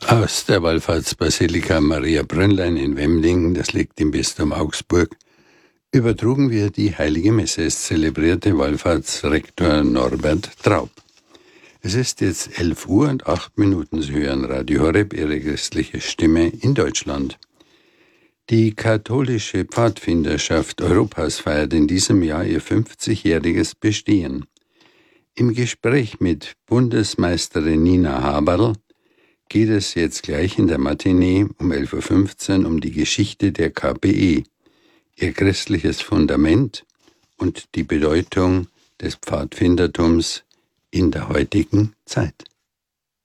Aus der Wallfahrtsbasilika Maria Brünnlein in Wemdingen, das liegt im Bistum Augsburg, übertrugen wir die Heilige Messe. Es zelebrierte Wallfahrtsrektor Norbert Traub. Es ist jetzt 11 Uhr und 8 Minuten. Sie hören Radio Horeb, Ihre christliche Stimme in Deutschland. Die katholische Pfadfinderschaft Europas feiert in diesem Jahr ihr 50-jähriges Bestehen. Im Gespräch mit Bundesmeisterin Nina Haberl geht es jetzt gleich in der Matinee um 11.15 Uhr um die Geschichte der KPE, ihr christliches Fundament und die Bedeutung des Pfadfindertums in der heutigen Zeit.